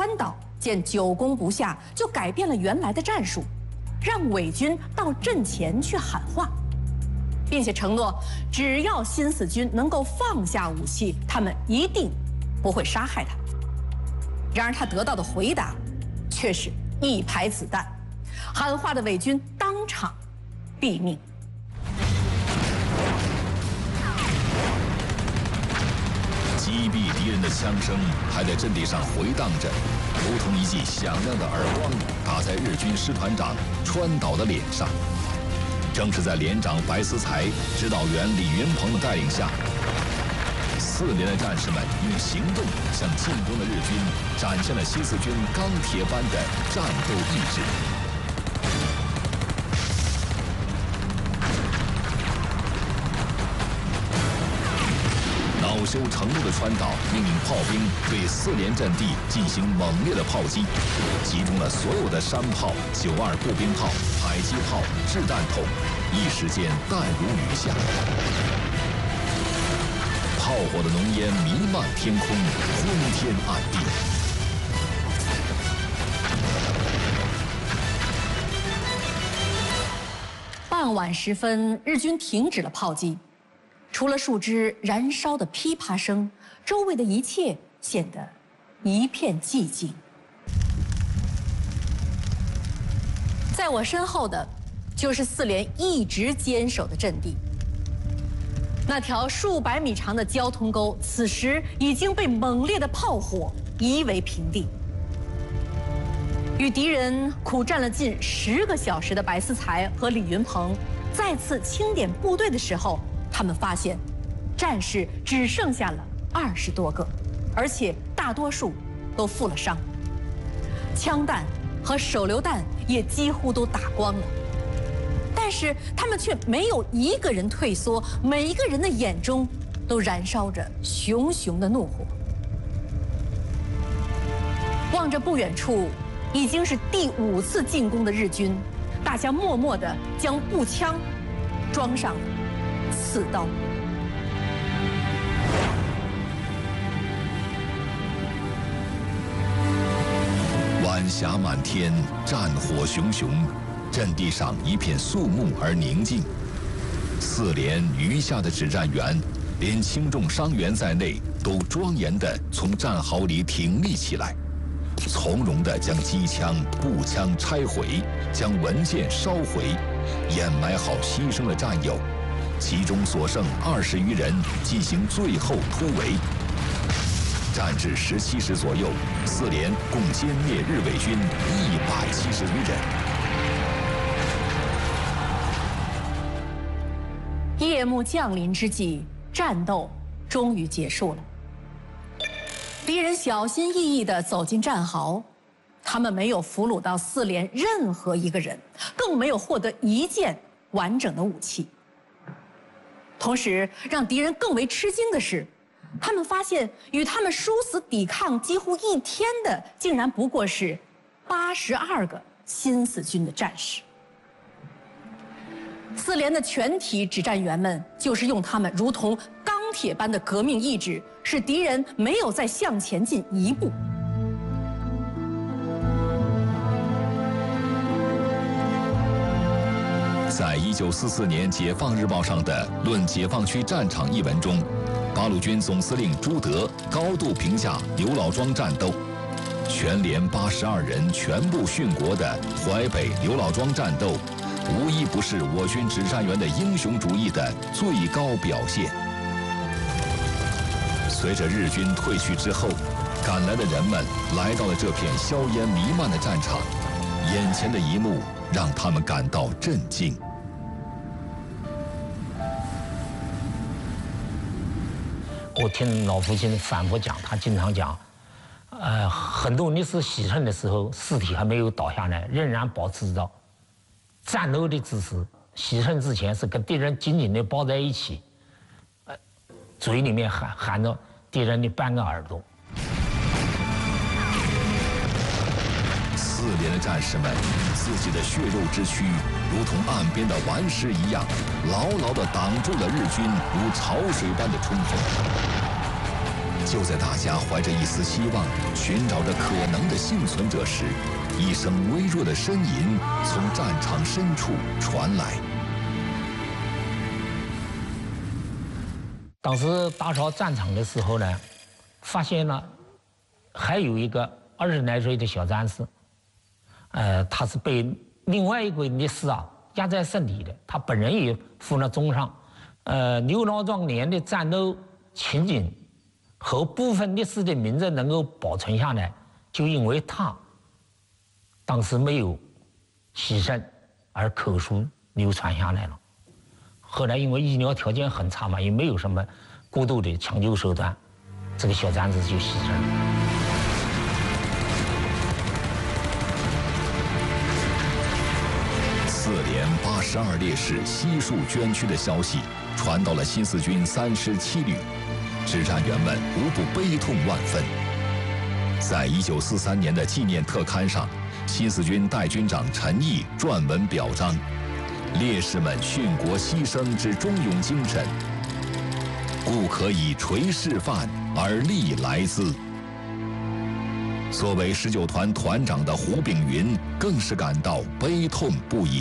川岛见久攻不下，就改变了原来的战术，让伪军到阵前去喊话，并且承诺，只要新四军能够放下武器，他们一定不会杀害他。然而他得到的回答却是一排子弹，喊话的伪军当场毙命。 击毙敌人的枪声还在阵地上回荡着，如同一记响亮的耳光打在日军师团长川岛的脸上。正是在连长白思才、指导员李云鹏的带领下，4连的战士们用行动向进攻的日军展现了新四军钢铁般的战斗意志。恼羞成怒的川岛命令炮兵对4连阵地进行猛烈的炮击，集中了所有的山炮、92步兵炮、迫击炮、掷弹筒，一时间弹如雨下。炮火的浓烟弥漫天空，昏天暗地。 傍晚时分，日军停止了炮击，除了树枝燃烧的噼啪声，周围的一切显得一片寂静。在我身后的，就是4连一直坚守的阵地。那条数百米长的交通沟，此时已经被猛烈的炮火夷为平地。与敌人苦战了近10个小时的白思才和李云鹏，再次清点部队的时候，他们发现，战士只剩下了20多个，而且大多数都负了伤，枪弹和手榴弹也几乎都打光了。但是他们却没有一个人退缩，每一个人的眼中都燃烧着熊熊的怒火。望着不远处已经是第5次进攻的日军，大家默默地将步枪装上了刺刀。 晚霞满天，战火熊熊，阵地上一片肃穆而宁静。4连余下的指战员，连轻重伤员在内，都庄严地从战壕里挺立起来，从容地将机枪、步枪拆毁，将文件烧毁，掩埋好牺牲的战友，其中所剩20余人进行最后突围。战至17时左右，4连共歼灭日伪军170余人。 夜幕降临之际，战斗终于结束了。敌人小心翼翼地走进战壕，他们没有俘虏到4连任何一个人，更没有获得一件完整的武器。同时，让敌人更为吃惊的是，他们发现与他们殊死抵抗几乎1天的，竟然不过是82个新四军的战士。4连的全体指战员们就是用他们如同钢铁般的革命意志，使敌人没有再向前进一步。 在1944年《解放日报》上的《论解放区战场》一文中，八路军总司令朱德高度评价刘老庄战斗，全连82人全部殉国的淮北刘老庄战斗，无一不是我军指战员的英雄主义的最高表现。随着日军退去之后，赶来的人们来到了这片硝烟弥漫的战场，眼前的一幕让他们感到震惊。 我听老父亲反复讲，他经常讲，很多历史牺牲的时候，尸体还没有倒下来，仍然保持着战斗的姿势。牺牲之前是跟敌人紧紧地抱在一起，嘴里面含着敌人的半个耳朵。 4连的战士们以自己的血肉之躯，如同岸边的顽石一样，牢牢地挡住了日军如潮水般的冲锋。 就在大家怀着一丝希望，寻找着可能的幸存者时，一声微弱的呻吟从战场深处传来。 当时打扫战场的时候呢，发现了还有一个20来岁的小战士，他是被另外一个烈士压在身体的，他本人也负了重伤。刘老庄连的战斗情景和部分烈士的名字能够保存下来，就因为他当时没有牺牲，而口述流传下来了。后来因为医疗条件很差嘛，也没有什么过度的抢救手段，这个小战士就牺牲了。 4连82烈士悉数捐躯的消息传到了新四军3师7旅，指战员们无不悲痛万分。在1943年的纪念特刊上，新四军代军长陈毅撰文表彰烈士们殉国牺牲之忠勇精神，故可以垂示范而立来兹。作为19团团长的胡炳云更是感到悲痛不已，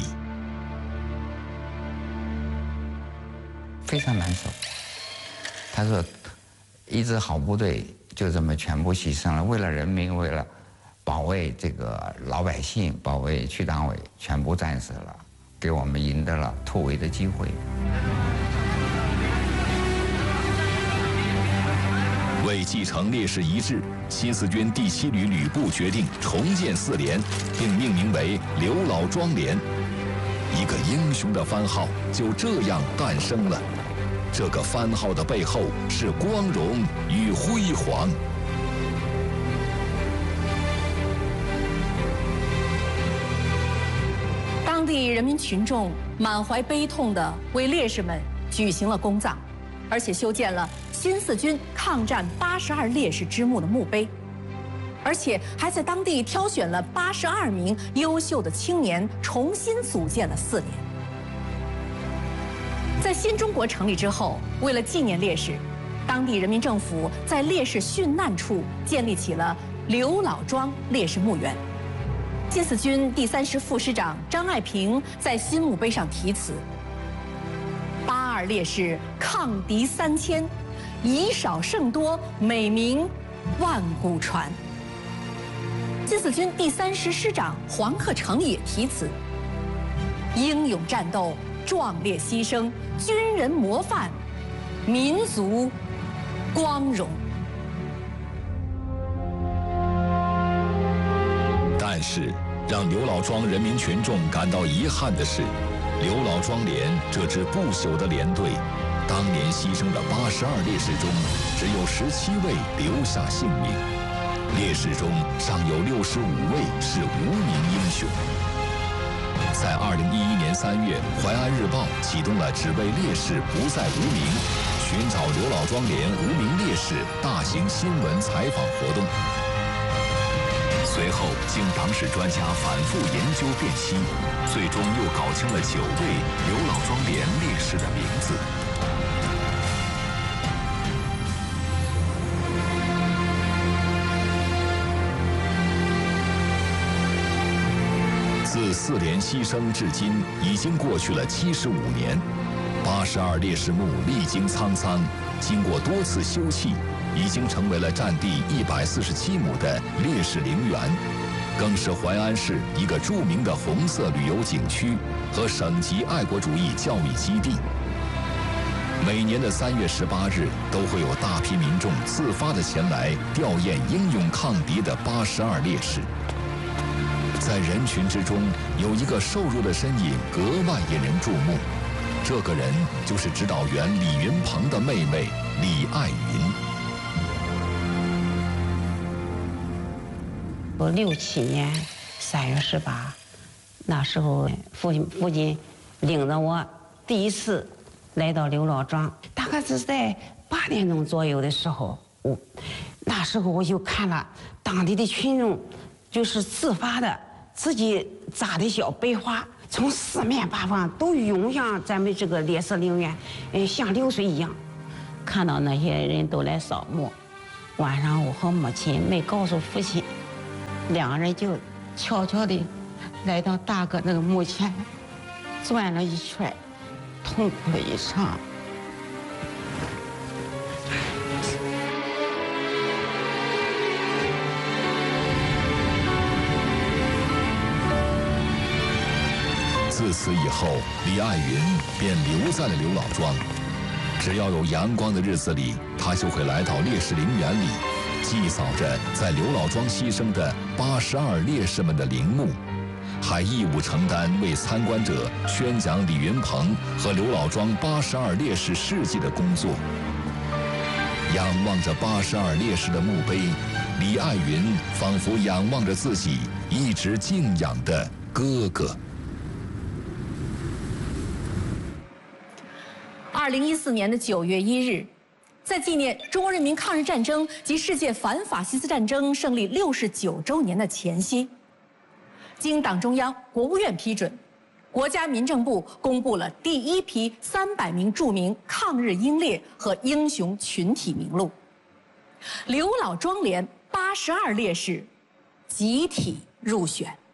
非常难受。他说，一支好部队就这么全部牺牲了，为了人民，为了保卫这个老百姓，保卫区党委，全部战死了，给我们赢得了突围的机会。 为继承烈士遗志，新四军第7旅旅部决定重建4连，并命名为刘老庄连。一个英雄的番号就这样诞生了。这个番号的背后是光荣与辉煌。 当地人民群众满怀悲痛地为烈士们举行了公葬，而且修建了新四军抗战82烈士之墓的墓碑，而且还在当地挑选了82名优秀的青年，重新组建了4连。在新中国成立之后，为了纪念烈士，当地人民政府在烈士殉难处建立起了刘老庄烈士墓园。新四军第3师副师长张爱萍在新墓碑上题词：82烈士抗敌3000，以少胜多，美名万古传。新四军第3师师长黄克诚也题词：英勇战斗，壮烈牺牲，军人模范，民族光荣。 但是，让刘老庄人民群众感到遗憾的是，刘老庄连这支不朽的连队，当年牺牲的82烈士中，只有17位留下性命，烈士中尚有65位是无名英雄。在2011年3月，《淮安日报》启动了只为烈士不再无名，寻找刘老庄连无名烈士大型新闻采访活动。随后，经党史专家反复研究辨析，最终又搞清了9位刘老庄连烈士的名字。自4连牺牲至今，已经过去了75年。82烈士墓历经沧桑，经过多次修葺，已经成为了占地147亩的烈士陵园，更是淮安市一个著名的红色旅游景区和省级爱国主义教育基地。每年的3月18日，都会有大批民众自发地前来吊唁英勇抗敌的82烈士。在人群之中，有一个瘦弱的身影格外引人注目。这个人就是指导员李云鹏的妹妹李爱云。 我67年3月18，那时候父亲领着我第一次来到刘老庄，大概是在8点钟左右的时候，那时候我就看了当地的群众，就是自发的自己扎的小白花，从4面8方都涌向咱们这个烈士陵园，像流水一样。看到那些人都来扫墓， 晚上我和母亲没告诉父亲，两个人就悄悄地来到大哥那个墓前，转了一圈，痛哭了一场。 自此以后，李爱云便留在了刘老庄。只要有阳光的日子里，他就会来到烈士陵园里，祭扫着在刘老庄牺牲的82烈士们的陵墓，还义务承担为参观者宣讲李云鹏和刘老庄82烈士事迹的工作。仰望着82烈士的墓碑，李爱云仿佛仰望着自己一直敬仰的哥哥。 2014年的9月1日，在纪念中国人民抗日战争及世界反法西斯战争胜利69周年的前夕，经党中央、国务院批准，国家民政部公布了第一批300名著名抗日英烈和英雄群体名录，刘老庄连82烈士集体入选。